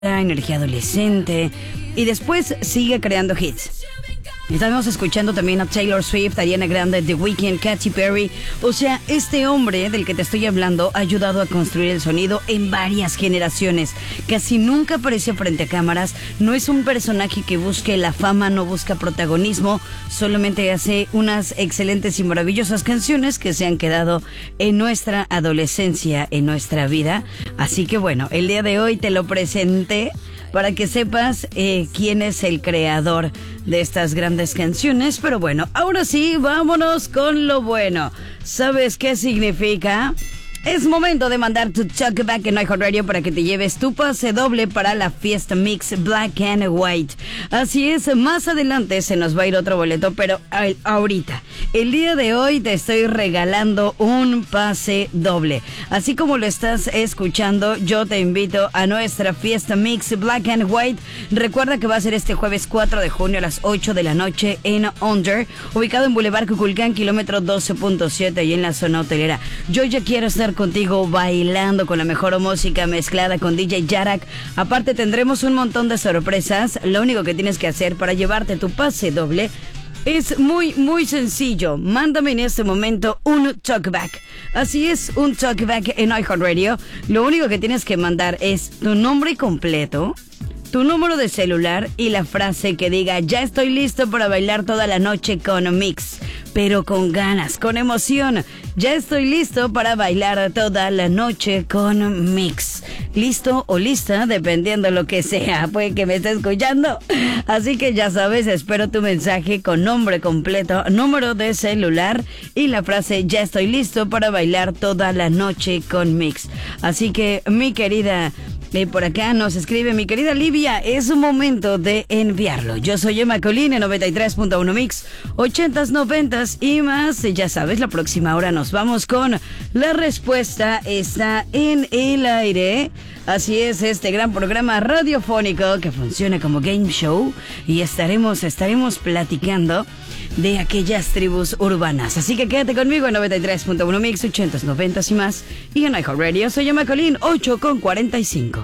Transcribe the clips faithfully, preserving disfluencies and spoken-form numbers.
energía adolescente, y después sigue creando hits. Estamos escuchando también a Taylor Swift, Ariana Grande, The Weeknd, Katy Perry. O sea, este hombre del que te estoy hablando ha ayudado a construir el sonido en varias generaciones. Casi nunca aparece frente a cámaras. No es un personaje que busque la fama, no busca protagonismo. Solamente hace unas excelentes y maravillosas canciones que se han quedado en nuestra adolescencia, en nuestra vida. Así que bueno, el día de hoy te lo presenté para que sepas eh, quién es el creador de estas grandes canciones. Pero bueno, ahora sí, vámonos con lo bueno. ¿Sabes qué significa? Es momento de mandar tu talkback en iHeartRadio para que te lleves tu pase doble para la Fiesta Mix Black and White. Así es, más adelante se nos va a ir otro boleto, pero ahorita, el día de hoy te estoy regalando un pase doble. Así como lo estás escuchando, yo te invito a nuestra Fiesta Mix Black and White. Recuerda que va a ser este jueves cuatro de junio a las ocho de la noche en Under, ubicado en Boulevard Cuculcán, kilómetro doce punto siete, y en la zona hotelera. Yo ya quiero estar contigo bailando con la mejor música mezclada con D J Yarak. Aparte tendremos un montón de sorpresas. Lo único que tienes que hacer para llevarte tu pase doble es muy muy sencillo. Mándame en este momento un talkback. Así es, un talkback en iHeartRadio. Lo único que tienes que mandar es tu nombre completo, tu número de celular y la frase que diga: ya estoy listo para bailar toda la noche con Mix, pero con ganas, con emoción. Ya estoy listo para bailar toda la noche con Mix. Listo o lista, dependiendo lo que sea, puede que me esté escuchando. Así que ya sabes, espero tu mensaje con nombre completo, número de celular y la frase: ya estoy listo para bailar toda la noche con Mix. Así que, mi querida, Eh, por acá nos escribe mi querida Livia, es un momento de enviarlo. Yo soy Emma Colín en noventa y tres punto uno Mix, ochentas, noventas y más. Ya sabes, la próxima hora nos vamos con la respuesta está en el aire. Así es, este gran programa radiofónico que funciona como game show, y estaremos, estaremos platicando de aquellas tribus urbanas. Así que quédate conmigo en noventa y tres punto uno Mix, ochentas, noventas y más. Y en iHeartRadio soy Emma Colín, ocho con cuarenta y cinco.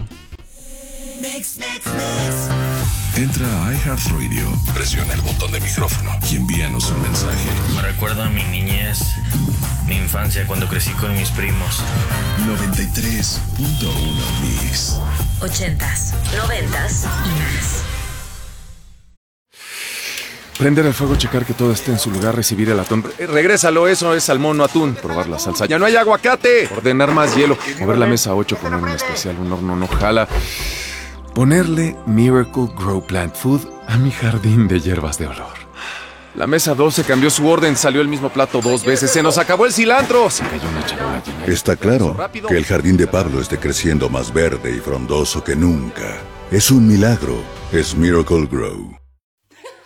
Mix, mix, mix. Entra a iHeartRadio, presiona el botón de micrófono y envíanos un mensaje. Me recuerda a mi niñez, mi infancia cuando crecí con mis primos. noventa y tres punto uno Mix. Ochentas, noventas y más. Prender el fuego, checar que todo esté en su lugar, recibir el atún. Eh, regrésalo, eso es salmón, no atún. Probar la salsa. ¡Ya no hay aguacate! Ordenar más hielo. Mover la mesa ocho, poner un especial, un horno no jala. Ponerle Miracle Grow Plant Food a mi jardín de hierbas de olor. La mesa doce cambió su orden, salió el mismo plato dos veces. ¡Se nos acabó el cilantro! Se cayó una charola llena. Está claro que el jardín de Pablo esté creciendo más verde y frondoso que nunca. Es un milagro. Es Miracle Grow.